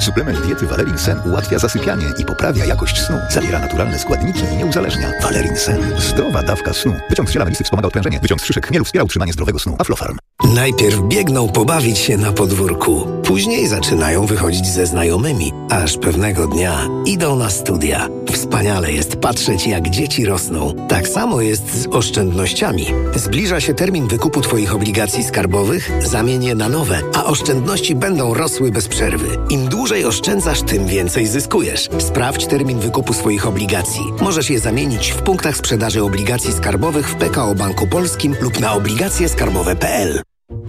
Suplement diety Valerin Sen ułatwia zasypianie i poprawia jakość snu. Zawiera naturalne składniki i nie uzależnia. Valerin Sen. Zdrowa dawka snu. Wyciąg z ziela melisy wspomaga odprężenie. Wyciąg z szyszek chmielu wspiera utrzymanie zdrowego snu. Aflofarm. Najpierw biegną pobawić się na podwórku. Później zaczynają wychodzić ze znajomymi. Aż pewnego dnia idą na studia. Wspaniale jest patrzeć, jak dzieci rosną. Tak samo jest z oszczędnościami. Zbliża się termin wykupu Twoich obligacji skarbowych, zamień je na nowe, a oszczędności będą rosły bez przerwy. Im dłużej oszczędzasz, tym więcej zyskujesz. Sprawdź termin wykupu swoich obligacji. Możesz je zamienić w punktach sprzedaży obligacji skarbowych w PKO Banku Polskim lub na obligacjeskarbowe.pl.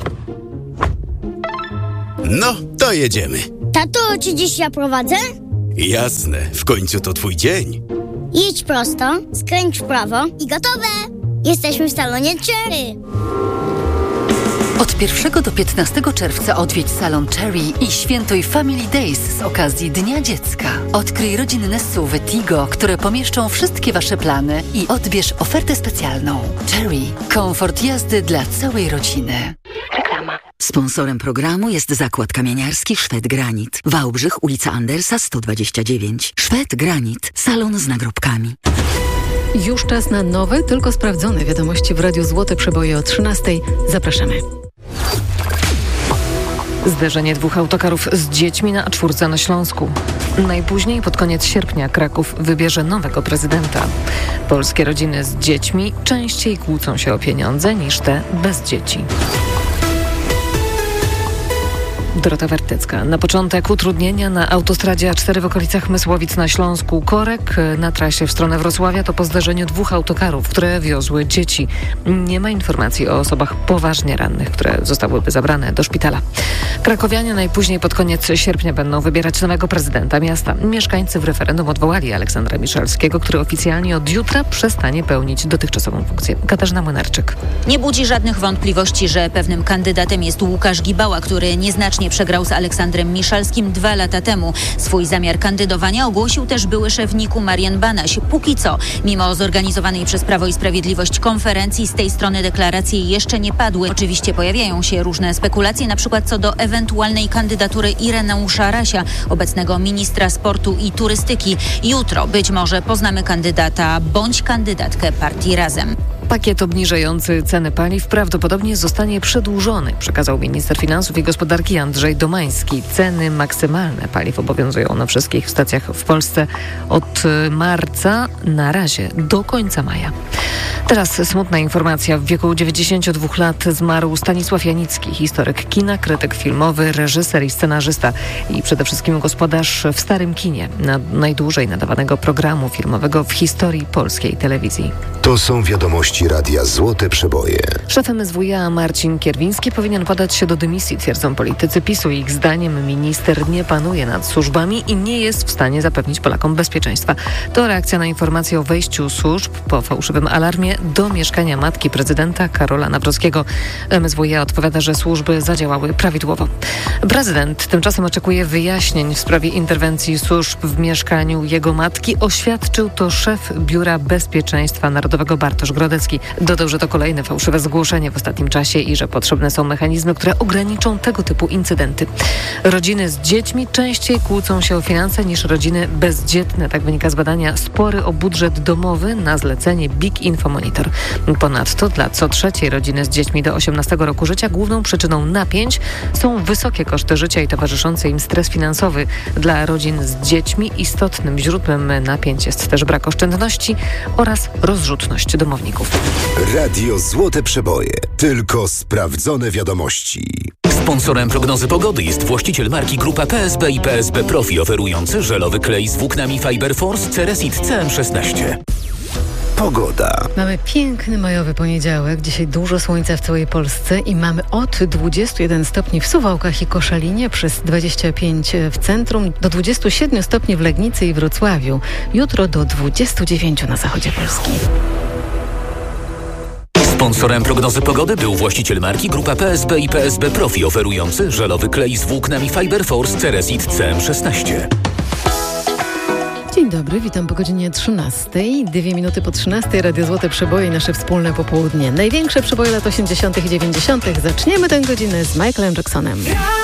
No, to jedziemy. Tato, czy dziś ja prowadzę? Jasne, w końcu to twój dzień. Jedź prosto, skręć w prawo i gotowe! Jesteśmy w salonie Cherry. Od 1 do 15 czerwca odwiedź salon Cherry i świętuj Family Days z okazji Dnia Dziecka. Odkryj rodzinne SUV-y Tigo, które pomieszczą wszystkie Wasze plany i odbierz ofertę specjalną. Cherry. Komfort jazdy dla całej rodziny. Reklama. Sponsorem programu jest Zakład Kamieniarski Szwed Granit. Wałbrzych, ulica Andersa 129. Szwed Granit. Salon z nagrobkami. Już czas na nowe, tylko sprawdzone wiadomości w Radiu Złote Przeboje o 13:00. Zapraszamy. Zderzenie 2 autokarów z dziećmi na A4 na Śląsku. Najpóźniej pod koniec sierpnia Kraków wybierze nowego prezydenta. Polskie rodziny z dziećmi częściej kłócą się o pieniądze niż te bez dzieci. Dorota Wertycka. Na początek utrudnienia na autostradzie A4 w okolicach Mysłowic na Śląsku. Korek na trasie w stronę Wrocławia to po zderzeniu 2 autokarów, które wiozły dzieci. Nie ma informacji o osobach poważnie rannych, które zostałyby zabrane do szpitala. Krakowianie najpóźniej pod koniec sierpnia będą wybierać nowego prezydenta miasta. Mieszkańcy w referendum odwołali Aleksandra Miszalskiego, który oficjalnie od jutra przestanie pełnić dotychczasową funkcję. Katarzyna Młynarczyk. Nie budzi żadnych wątpliwości, że pewnym kandydatem jest Łukasz Gibała, który nieznacznie przegrał z Aleksandrem Miszalskim 2 lata temu. Swój zamiar kandydowania ogłosił też były szef NIK-u Marian Banaś. Póki co, mimo zorganizowanej przez Prawo i Sprawiedliwość konferencji, z tej strony deklaracje jeszcze nie padły. Oczywiście pojawiają się różne spekulacje, na przykład co do ewentualnej kandydatury Ireneusza Rasia, obecnego ministra sportu i turystyki. Jutro być może poznamy kandydata bądź kandydatkę partii Razem. Pakiet obniżający ceny paliw prawdopodobnie zostanie przedłużony, przekazał minister finansów i gospodarki Andrzej Domański. Ceny maksymalne paliw obowiązują na wszystkich stacjach w Polsce od marca, na razie do końca maja. Teraz smutna informacja. W wieku 92 lat zmarł Stanisław Janicki, historyk kina, krytyk filmowy, reżyser i scenarzysta i przede wszystkim gospodarz w Starym Kinie, najdłużej nadawanego programu filmowego w historii polskiej telewizji. To są wiadomości Radia Złote Przeboje. Szef MSWiA Marcin Kierwiński powinien podać się do dymisji, twierdzą politycy PiS-u. Ich zdaniem minister nie panuje nad służbami i nie jest w stanie zapewnić Polakom bezpieczeństwa. To reakcja na informację o wejściu służb po fałszywym alarmie do mieszkania matki prezydenta Karola Nawrockiego. MSWiA odpowiada, że służby zadziałały prawidłowo. Prezydent tymczasem oczekuje wyjaśnień w sprawie interwencji służb w mieszkaniu jego matki. Oświadczył to szef Biura Bezpieczeństwa Narodowego Bartosz Grodecki. Dodał, że to kolejne fałszywe zgłoszenie w ostatnim czasie i że potrzebne są mechanizmy, które ograniczą tego typu incydenty. Rodziny z dziećmi częściej kłócą się o finanse niż rodziny bezdzietne. Tak wynika z badania Spory o budżet domowy na zlecenie Big Info Monitor. Ponadto dla co trzeciej rodziny z dziećmi do 18 roku życia główną przyczyną napięć są wysokie koszty życia i towarzyszący im stres finansowy. Dla rodzin z dziećmi istotnym źródłem napięć jest też brak oszczędności oraz rozrzutność domowników. Radio Złote Przeboje. Tylko sprawdzone wiadomości. Sponsorem prognozy pogody jest właściciel marki Grupa PSB i PSB Profi, oferujący żelowy klej z włóknami Fiber Force Ceresit CM16. Pogoda. Mamy piękny majowy poniedziałek. Dzisiaj dużo słońca w całej Polsce i mamy od 21 stopni w Suwałkach i Koszalinie, przez 25 w centrum, do 27 stopni w Legnicy i Wrocławiu. Jutro do 29 na zachodzie Polski. Sponsorem prognozy pogody był właściciel marki Grupa PSB i PSB Profi, oferujący żelowy klej z włóknami Fiber Force Ceresit CM16. Dzień dobry, witam po godzinie 13:00. 2 minuty po 13:00. Radio Złote Przeboje i nasze wspólne popołudnie. Największe przeboje lat 80. i 90. Zaczniemy tę godzinę z Michaelem Jacksonem.